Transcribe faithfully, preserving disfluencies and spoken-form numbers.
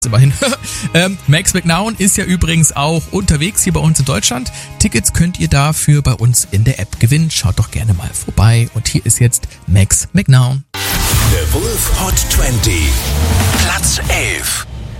Immerhin. ähm, Max McNown ist ja übrigens auch unterwegs hier bei uns in Deutschland. Tickets könnt ihr dafür bei uns in der App gewinnen. Schaut doch gerne mal vorbei. Und hier ist jetzt Max McNown. The Wolf Hot zwanzig, Platz elf.